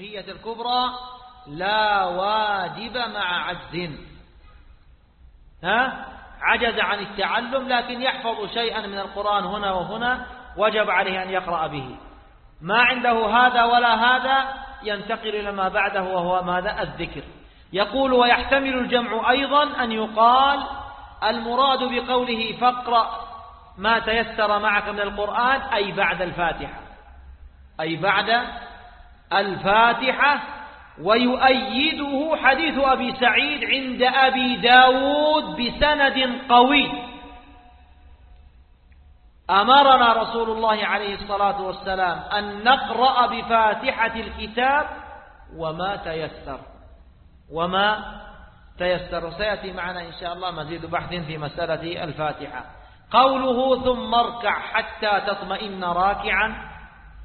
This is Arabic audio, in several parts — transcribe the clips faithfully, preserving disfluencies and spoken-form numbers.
الألفية الكبرى: لا واجب مع عجز. ها؟ عجز عن التعلم لكن يحفظ شيئا من القرآن هنا وهنا، وجب عليه أن يقرأ به. ما عنده هذا ولا هذا ينتقل إلى ما بعده وهو ماذا؟ الذكر. يقول: ويحتمل الجمع أيضا أن يقال المراد بقوله فاقرأ ما تيسر معك من القرآن أي بعد الفاتحة، أي بعد الفاتحة. ويؤيده حديث أبي سعيد عند أبي داود بسند قوي: أمرنا رسول الله عليه الصلاة والسلام أن نقرأ بفاتحة الكتاب وما تيسر وما تيسر. سيأتي معنا إن شاء الله مزيد بحث في مسألة الفاتحة. قوله: ثم اركع حتى تطمئن راكعا،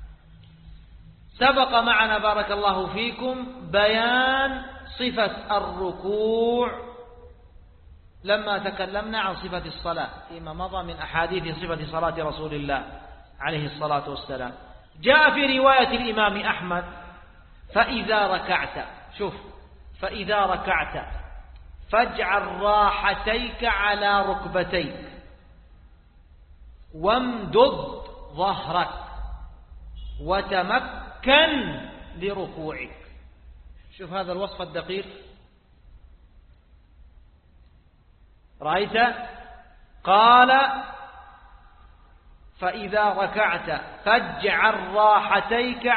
سبق معنا بارك الله فيكم بيان صفة الركوع لما تكلمنا عن صفة الصلاة فيما مضى من أحاديث صفة صلاة رسول الله عليه الصلاة والسلام. جاء في رواية الإمام أحمد: فإذا ركعت، شوف، فإذا ركعت فاجعل راحتيك على ركبتيك وامدد ظهرك وتمكن لركوعك. شوف هذا الوصف الدقيق، رأيت؟ قال: فإذا ركعت فاجعل راحتيك